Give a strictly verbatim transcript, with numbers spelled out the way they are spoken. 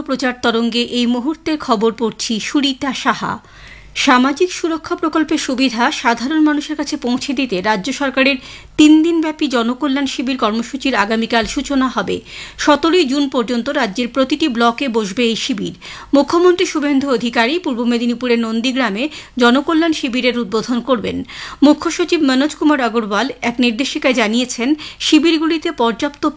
প্রচার তরঙ্গে এই মুহূর্তের খবর পড়ছি সুরিতা সাহা। সামাজিক সুরক্ষা প্রকল্পের সুবিধা সাধারণ মানুষের কাছে পৌঁছে দিতে রাজ্য সরকারের তিন দিনব্যাপী জনকল্যাণ শিবির কর্মসূচির আগামীকাল সূচনা হবে। সতেরোই জুন পর্যন্ত রাজ্যের প্রতিটি ব্লকে বসবে এই শিবির। মুখ্যমন্ত্রী শুভেন্দু অধিকারী পূর্ব মেদিনীপুরের নন্দীগ্রামে জনকল্যাণ শিবিরের উদ্বোধন করবেন। মুখ্য সচিব মনোজ কুমার আগরওয়াল এক নির্দেশিকায় জানিয়েছেন, শিবিরগুলিতে পর্যাপ্ত